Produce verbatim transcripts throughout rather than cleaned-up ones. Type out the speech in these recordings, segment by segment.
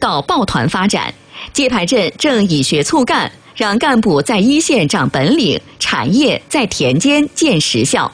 到抱团发展。接盘阵正以学促干，让干部在一线长本领，产业在田间见实效。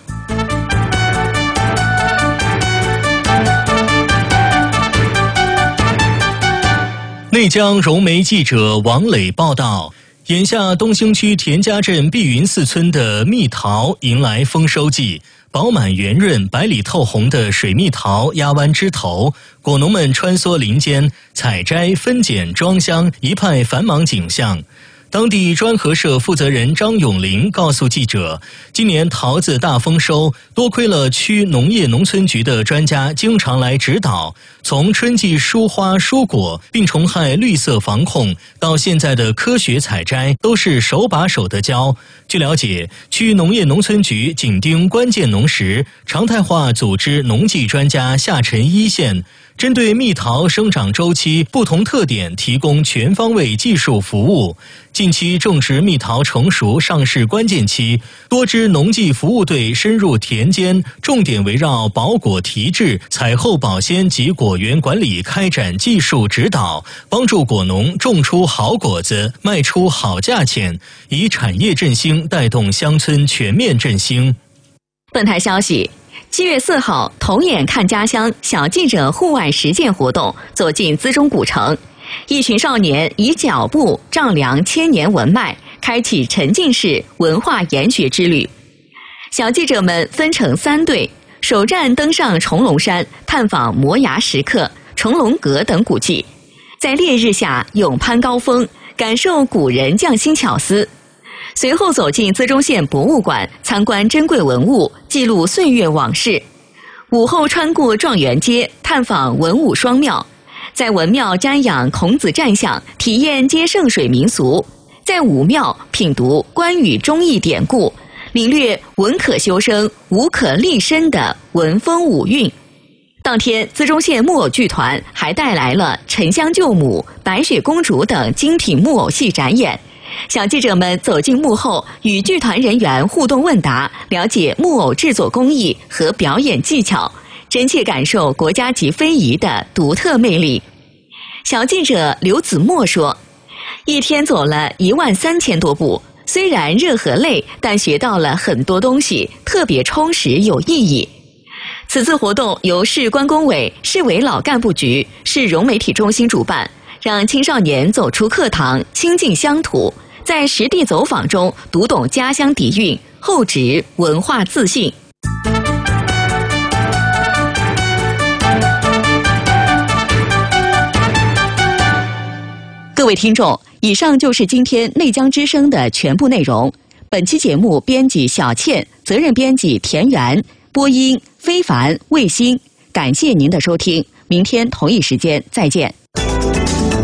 内江融媒记者王磊报道，眼下东兴区田家镇碧云寺村的蜜桃迎来丰收季，饱满圆润、白里透红的水蜜桃压弯枝头，果农们穿梭林间，采摘、分拣、装箱，一派繁忙景象。当地专合社负责人张永林告诉记者，今年桃子大丰收，多亏了区农业农村局的专家经常来指导，从春季疏花疏果、病虫害绿色防控到现在的科学采摘，都是手把手的教。据了解，区农业农村局紧盯关键农时，常态化组织农技专家下沉一线，针对蜜桃生长周期不同特点提供全方位技术服务。近期种植蜜桃成熟上市关键期，多支农技服务队深入田间，重点围绕保果提质、采后保鲜及果园管理开展技术指导，帮助果农种出好果子，卖出好价钱，以产业振兴带动乡村全面振兴。 本台消息，七月四号，童眼看家乡小记者户外实践活动走进资中古城，一群少年以脚步丈量千年文脉，开启沉浸式文化研学之旅。小记者们分成三队，首站登上重龙山，探访摩崖石刻、重龙阁等古迹，在烈日下勇攀高峰，感受古人匠心巧思。随后走进资中县博物馆，参观珍贵文物，记录岁月往事。午后穿过状元街，探访文武双庙，在文庙瞻仰孔子战象，体验接圣水民俗；在武庙品读关羽忠义典故，领略文可修身、武可立身的文风武韵。当天，资中县木偶剧团还带来了沉香救母、白雪公主等精品木偶戏展演。小记者们走进幕后，与剧团人员互动问答，了解木偶制作工艺和表演技巧，真切感受国家级非遗的独特魅力。小记者刘子墨说，一天走了一万三千多步，虽然热和累，但学到了很多东西，特别充实有意义。此次活动由市关工委、市委老干部局、市融媒体中心主办，让青少年走出课堂，亲近乡土，在实地走访中读懂家乡底蕴，厚植文化自信。各位听众，以上就是今天内江之声的全部内容。本期节目编辑小倩，责任编辑田园，播音非凡、卫星。感谢您的收听，明天同一时间再见。